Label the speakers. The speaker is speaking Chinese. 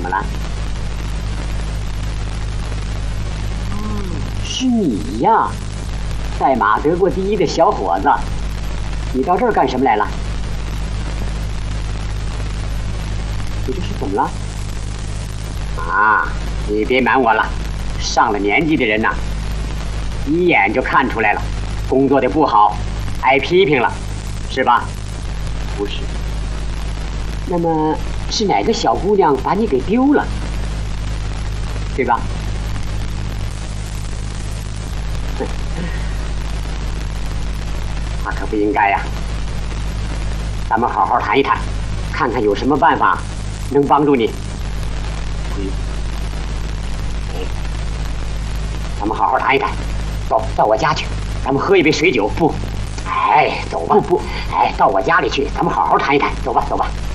Speaker 1: 么了？是你呀，赛马得过第1的小伙子，你到这儿干什么来了？你这是怎么了？啊，你别瞒我了，上了年纪的人呐，一眼就看出来了，工作的不好，挨批评了，是吧？不是。那么是哪个小姑娘把你给丢了，对吧？那可不应该呀。咱们好好谈一谈，看看有什么办法能帮助你。咱们好好谈一谈，走到我家去，咱们喝一杯水酒。不，哎，走吧。不，哎，到我家里去，咱们好好谈一谈。走吧，走吧。